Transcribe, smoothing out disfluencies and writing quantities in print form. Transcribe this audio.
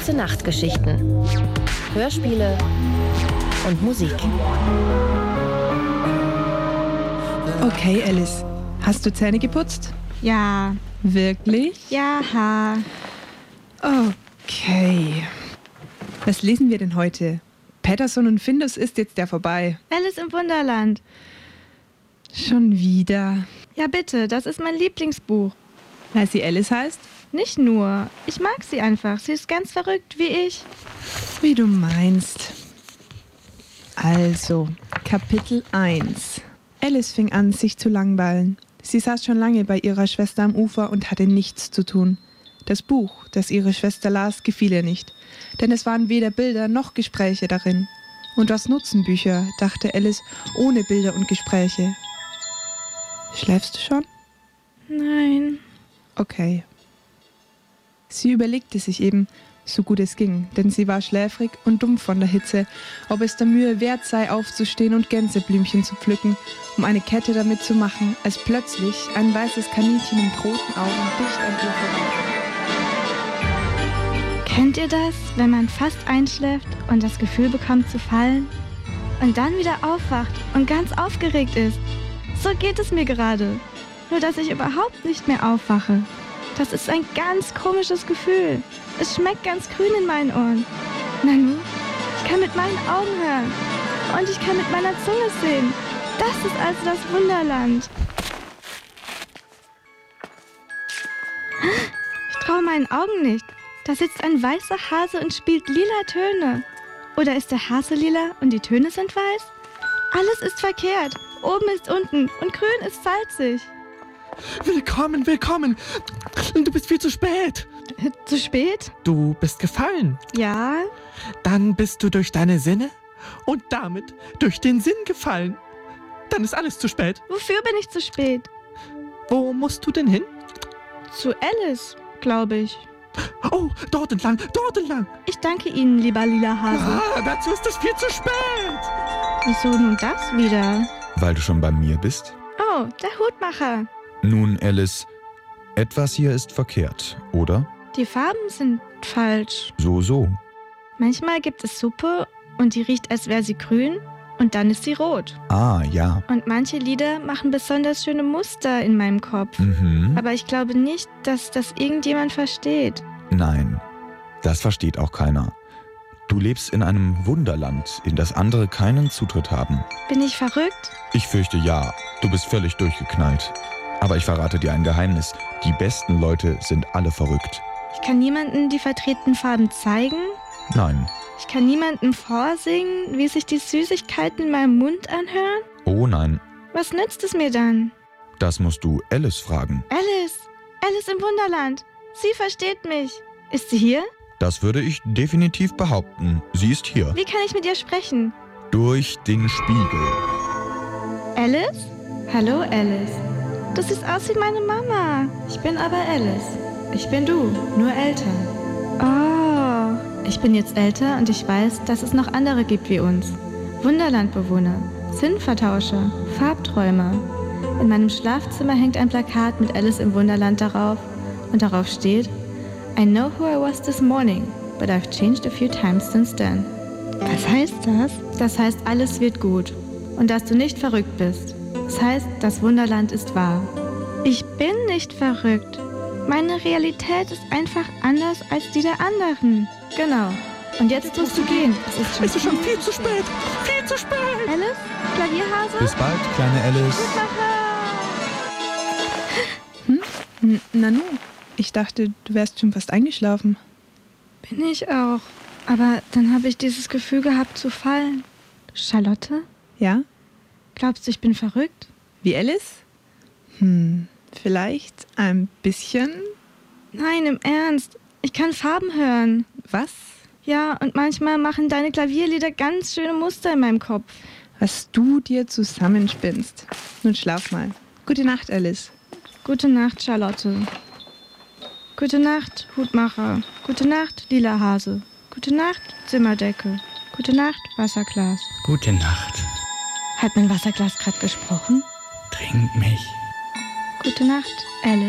Gute-Nacht-Geschichten. Hörspiele und Musik. Okay, Alice. Hast du Zähne geputzt? Ja. Wirklich? Ja. Okay. Was lesen wir denn heute? Patterson und Findus ist jetzt ja vorbei. Alice im Wunderland. Schon wieder. Ja bitte, das ist mein Lieblingsbuch. Weil sie Alice heißt? Nicht nur. Ich mag sie einfach. Sie ist ganz verrückt, wie ich. Wie du meinst. Also, Kapitel 1. Alice fing an, sich zu langweilen. Sie saß schon lange bei ihrer Schwester am Ufer und hatte nichts zu tun. Das Buch, das ihre Schwester las, gefiel ihr nicht, denn es waren weder Bilder noch Gespräche darin. Und was nutzen Bücher, dachte Alice, ohne Bilder und Gespräche. Schläfst du schon? Nein. Okay. Sie überlegte sich eben, so gut es ging, denn sie war schläfrig und dumpf von der Hitze, ob es der Mühe wert sei, aufzustehen und Gänseblümchen zu pflücken, um eine Kette damit zu machen, als plötzlich ein weißes Kaninchen mit roten Augen dicht an ihr vorbeikam. Kennt ihr das, wenn man fast einschläft und das Gefühl bekommt zu fallen und dann wieder aufwacht und ganz aufgeregt ist? So geht es mir gerade, nur dass ich überhaupt nicht mehr aufwache. Das ist ein ganz komisches Gefühl. Es schmeckt ganz grün in meinen Ohren. Nanu, ich kann mit meinen Augen hören und ich kann mit meiner Zunge sehen. Das ist also das Wunderland. Ich traue meinen Augen nicht. Da sitzt ein weißer Hase und spielt lila Töne. Oder ist der Hase lila und die Töne sind weiß? Alles ist verkehrt. Oben ist unten und grün ist salzig. Willkommen, willkommen. Du bist viel zu spät. Zu spät? Du bist gefallen. Ja. Dann bist du durch deine Sinne und damit durch den Sinn gefallen. Dann ist alles zu spät. Wofür bin ich zu spät? Wo musst du denn hin? Zu Alice, glaube ich. Oh, dort entlang, dort entlang. Ich danke Ihnen, lieber lila Hase. Dazu ist es viel zu spät. Wieso nun das wieder? Weil du schon bei mir bist? Oh, der Hutmacher. Nun, Alice, etwas hier ist verkehrt, oder? Die Farben sind falsch. So. Manchmal gibt es Suppe und die riecht, als wäre sie grün und dann ist sie rot. Ah, ja. Und manche Lieder machen besonders schöne Muster in meinem Kopf. Aber ich glaube nicht, dass das irgendjemand versteht. Nein, das versteht auch keiner. Du lebst in einem Wunderland, in das andere keinen Zutritt haben. Bin ich verrückt? Ich fürchte ja, du bist völlig durchgeknallt. Aber ich verrate dir ein Geheimnis. Die besten Leute sind alle verrückt. Ich kann niemandem die verdrehten Farben zeigen. Nein. Ich kann niemandem vorsingen, wie sich die Süßigkeiten in meinem Mund anhören. Oh nein. Was nützt es mir dann? Das musst du Alice fragen. Alice im Wunderland. Sie versteht mich. Ist sie hier? Das würde ich definitiv behaupten. Sie ist hier. Wie kann ich mit ihr sprechen? Durch den Spiegel. Alice? Hallo, Alice. Du siehst aus wie meine Mama. Ich bin aber Alice. Ich bin du, nur älter. Oh. Ich bin jetzt älter und ich weiß, dass es noch andere gibt wie uns. Wunderlandbewohner, Sinnvertauscher, Farbträumer. In meinem Schlafzimmer hängt ein Plakat mit Alice im Wunderland darauf und darauf steht: I know who I was this morning, but I've changed a few times since then. Was heißt das? Das heißt, alles wird gut und dass du nicht verrückt bist. Das heißt, das Wunderland ist wahr. Ich bin nicht verrückt. Meine Realität ist einfach anders als die der anderen. Genau. Und jetzt musst du gehen. Es ist schon viel zu spät. Viel zu spät. Alice? Klavierhase? Bis bald, kleine Alice. Nanu, ich dachte, du wärst schon fast eingeschlafen. Bin ich auch. Aber dann habe ich dieses Gefühl gehabt zu fallen. Charlotte? Ja? Glaubst du, ich bin verrückt? Wie Alice? Vielleicht ein bisschen. Nein, im Ernst. Ich kann Farben hören. Was? Ja, und manchmal machen deine Klavierlieder ganz schöne Muster in meinem Kopf. Was du dir zusammenspinnst. Nun schlaf mal. Gute Nacht, Alice. Gute Nacht, Charlotte. Gute Nacht, Hutmacher. Gute Nacht, lila Hase. Gute Nacht, Zimmerdecke. Gute Nacht, Wasserglas. Gute Nacht. Hat mein Wasserglas gerade gesprochen? Trink mich. Gute Nacht, Alice.